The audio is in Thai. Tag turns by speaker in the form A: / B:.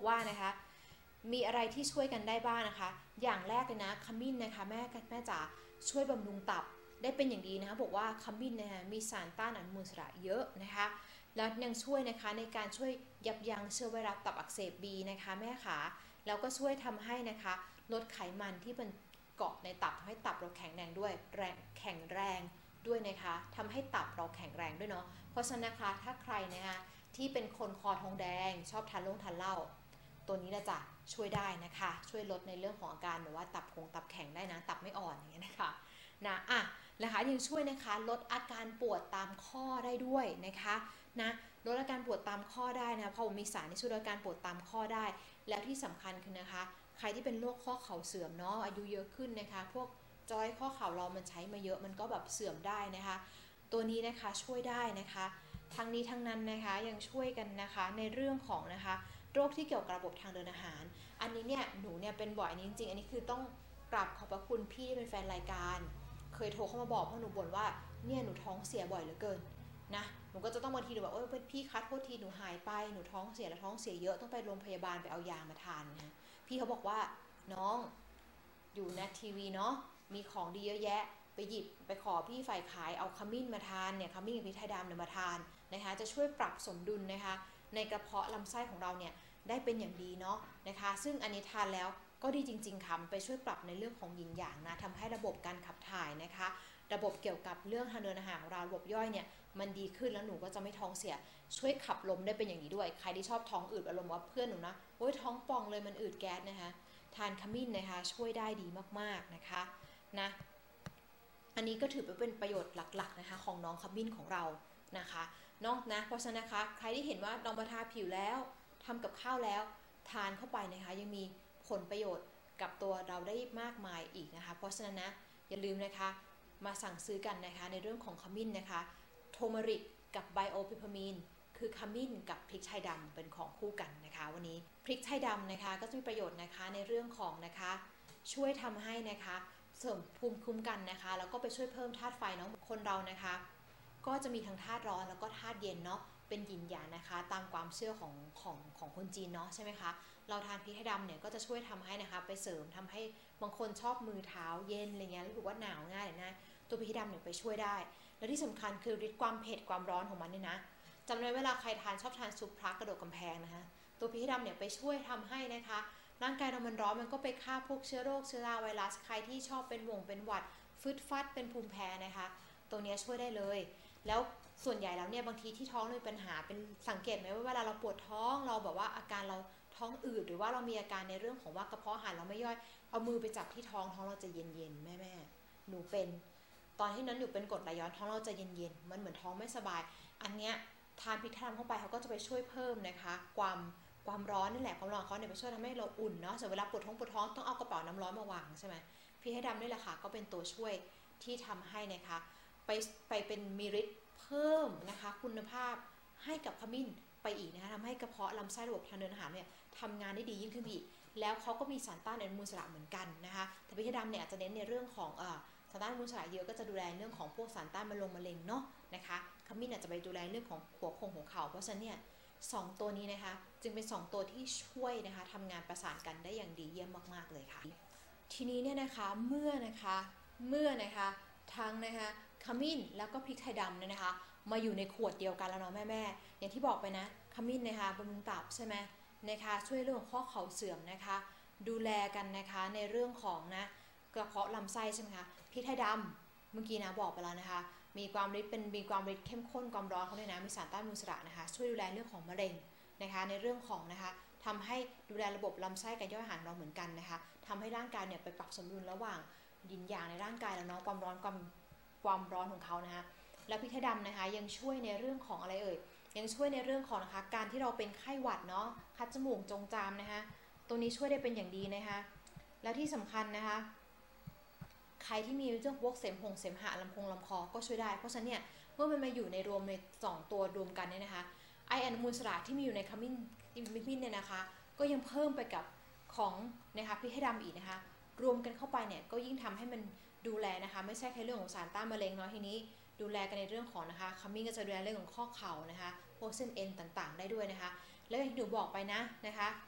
A: ว่านะคะมีอะไรที่ช่วยกันได้บ้างนะคะอย่างแรกเลยนะขมิ้นนะคะแม่จ๋าช่วยบำรุงตับได้เป็นอย่างดีนะคะบอกว่าขมิ้นนะคะมีสารต้านอนุมูลอิสระเยอะนะคะแล้วยังช่วยนะคะในการช่วยยับยั้งเชื้อไวรัสตับอักเสบบีนะคะแม่ขาแล้วก็ช่วยทำให้นะคะลดไขมันที่มันเกาะในตับทำให้ตับเราแข็งแรงด้วยแข็งแรงด้วยนะคะทำให้ตับเราแข็งแรงด้วยเนาะเพราะฉะนั้นนะคะถ้าใครนะคะที่เป็นคนคอท้องแดงชอบทานเหล้าตัวนี้นะจ๊ะช่วยได้นะคะช่วยลดในเรื่องของอาการแบบว่าตับแข็งได้นะตับไม่อ่อนอย่างเงี้ยนะคะนะคะยังช่วยนะคะลดอาการปวดตามข้อได้ด้วยนะคะนะลดอาการปวดตามข้อได้นะเพราะมีสารที่ช่วยลดอาการปวดตามข้อได้แล้วที่สำคัญคือนะคะใครที่เป็นโรคข้อเข่าเสื่อมเนาะอายุเยอะขึ้นนะคะพวกจอยข้อเข่าเรามันใช้มาเยอะมันก็แบบเสื่อมได้นะคะตัวนี้นะคะช่วยได้นะคะทั้งนี้ทั้งนั้นนะคะยังช่วยกันนะคะในเรื่องของนะคะโรคที่เกี่ยวกับระบบทางเดินอาหารอันนี้เนี่ยหนูเนี่ยเป็นบ่อยจริงๆอันนี้คือต้องกราบขอบพระคุณพี่ที่เป็นแฟนรายการเคยโทรเข้ามาบอกเพราะหนูบ่นว่าเนี่ยหนูท้องเสียบ่อยเหลือเกินนะหนูก็จะต้องบางทีหนูแบบพี่คัดโทษทีหนูหายไปหนูท้องเสียแล้วท้องเสียเยอะต้องไปโรงพยาบาลไปเอายามาทานนะพี่เขาบอกว่าน้องอยู่ในทีวีเนาะมีของดีเยอะแยะไปหยิบไปขอพี่ฝ่ายขายเอาขมิ้นมาทานเนี่ยขมิ้นกับพริกไทยดำเนี่ยมาทานนะคะจะช่วยปรับสมดุลนะคะในกระเพาะลำไส้ของเราเนี่ยได้เป็นอย่างดีเนาะนะคะซึ่งอันนี้ทานแล้วก็ดีจริงๆค่ะไปช่วยปรับในเรื่องของหยินหยางนะทำให้ระบบการขับถ่ายนะคะระบบเกี่ยวกับเรื่องทางเดินอาหารของเราระบบย่อยเนี่ยมันดีขึ้นแล้วหนูก็จะไม่ท้องเสียช่วยขับลมได้เป็นอย่างดีด้วยใครที่ชอบท้องอืดอารมณ์ว่าเพื่อนหนูนะโอ้ยท้องป่องเลยมันอืดแก๊สนะคะทานขมิ้นนะคะช่วยได้ดีมากๆนะคะนะอันนี้ก็ถือเป็นประโยชน์หลักๆนะคะของน้องขมิ้นของเรานะคะนอกนะเพราะฉะนั้นนะคะใครที่เห็นว่าเรามาทาผิวแล้วทำกับข้าวแล้วทานเข้าไปนะคะยังมีผลประโยชน์กับตัวเราได้มากมายอีกนะคะเพราะฉะนั้นนะอย่าลืมนะคะมาสั่งซื้อกันนะคะในเรื่องของขมิ้นนะคะโทมาริกกับไบโอพิพามีนคือขมิ้นกับพริกไทยดำเป็นของคู่กันนะคะวันนี้พริกไทยดำนะคะก็จะมีประโยชน์นะคะในเรื่องของนะคะช่วยทำให้นะคะเสริมภูมิคุ้มกันนะคะแล้วก็ไปช่วยเพิ่มธาตุไฟเนาะคนเรานะคะก็จะมีทั้งธาตุร้อนแล้วก็ธาตุเย็นเนาะเป็นหยินหยางนะคะตามความเชื่อของคนจีนเนาะใช่ไหมคะเราทานพริกไทยดำเนี่ยก็จะช่วยทำให้นะคะไปเสริมทำให้บางคนชอบมือเท้าเย็นอะไรเงี้ยรู้สึกว่าหนาวง่ายเลยนะตัวพริกไทยดำเนี่ยไปช่วยได้และที่สำคัญคือฤทธิ์ความเผ็ดความร้อนของมันเนี่ยนะจำได้เวลาใครชอบทานซุปพระกระโดดกำแพงนะคะตัวพริกไทยดำเนี่ยไปช่วยทำให้นะคะร่างกายเรามันร้อนมันก็ไปฆ่าพวกเชื้อโรคเชื้อราไวรัสใครที่ชอบเป็นหวัดฟึดฟัดเป็นภูมิแพ้นะคะตัวนี้ช่วยได้เลยแล้วส่วนใหญ่แล้วเนี่ยบางทีที่ท้องมีปัญหาเป็นสังเกตไหมว่าเวลาเราปวดท้องเราแบบว่าอาการเราท้องอืดหรือว่าเรามีอาการในเรื่องของว่ากระเพาะอาหารเราไม่ย่อยเอามือไปจับที่ท้องเราจะเย็นๆแม่หนูเป็นตอนที่นั้นอยู่เป็นกรดไหลย้อนท้องเราจะเย็นๆมันเหมือนท้องไม่สบายอันเนี้ยทานพริกไทยเข้าไปเขาก็จะไปช่วยเพิ่มนะคะความร้อนนี่แหละความร้อนเขาเนี่ยไปช่วยทำให้เราอุ่นเนาะส่วนเวลาปวดท้องต้องเอากระเป๋าน้ำร้อนมาวางใช่ไหมพริกไทยดำนี่แหละค่ะก็เป็นตัวช่วยที่ทำให้นะคะไปเป็นมีฤทธิ์เพิ่มนะคะคุณภาพให้กับขมิ้นไปอีกนะคะทำให้กระเพาะลำไส้ระบบทางเดินอาหารเนี่ยทำงานได้ดียิ่งขึ้นอีกแล้วเขาก็มีสารต้านอนุมูลอิสระเหมือนกันนะคะแต่พริกไทยดำเนี่ยอาจจะเน้นในเรื่องของสารต้านอนุมูลอิสระเยอะก็จะดูแลเรื่องของพวกสารต้านมะเร็งเนาะนะคะขมิ้นอาจจะไปดูแลเรื่องของหัวเข่าเพราะฉะนั้นเนี่ย2ตัวนี้นะคะจึงเป็น2ตัวที่ช่วยนะคะทำงานประสานกันได้อย่างดีเยี่ยมมากๆเลยค่ะทีนี้เนี่ยนะคะเมื่อนะคะทั้งนะคะขมิ้นแล้วก็พริกไทยดำเนี่ยนะคะมาอยู่ในขวดเดียวกันแล้วเนาะแม่อย่างที่บอกไปนะขมิ้นนะคะบำรุงตับใช่ไหมนะคะช่วยเรื่องของข้อเข่าเสื่อมนะคะดูแลกันนะคะในเรื่องของนะกระเพาะลำไส้ใช่ไหมคะพริกไทยดำเมื่อกี้นะบอกไปแล้วนะคะมีความฤทธิ์เข้มข้นความร้อนเขาเลยนะมีสารต้านอนุมูลอิสระนะคะช่วยดูแลเรื่องของมะเร็งนะคะในเรื่องของนะคะทำให้ดูแลระบบลำไส้การย่อยอาหารเราเหมือนกันนะคะทำให้ร่างกายเนี่ยไปปรับสมดุลระหว่างยินหยางในร่างกายแล้วเนาะความร้อนของเขานะคะแล้วพริกไทยดำนะคะยังช่วยในเรื่องของอะไรยังช่วยในเรื่องของนะคะการที่เราเป็นไข้หวัดเนาะคัดจมูกจงจามนะคะตัวนี้ช่วยได้เป็นอย่างดีนะคะแล้วที่สำคัญนะคะใครที่มีเรื่องพวกเสมหะลำคอก็ช่วยได้เพราะฉะนั้นเนี่ยเมื่อมันมาอยู่ในรวมใน2ตัวรวมกันเนี่ยนะคะไออนุมูลอิสระที่มีอยู่ในขมิ้นเนี่ยนะคะก็ยังเพิ่มไปกับของนะคะพริกไทยดำอีกนะคะรวมกันเข้าไปเนี่ยก็ยิ่งทำให้มันดูแลนะคะไม่ใช่แค่เรื่องของสารต้านมะเร็งเนาะทีนี้ดูแลกันในเรื่องของนะคะขมิ้นก็จะดูแลเรื่องของข้อเข่านะคะพวกเส้นเอ็นต่างๆได้ด้วยนะคะแล้วอย่างที่หนูบอกไปนะคะ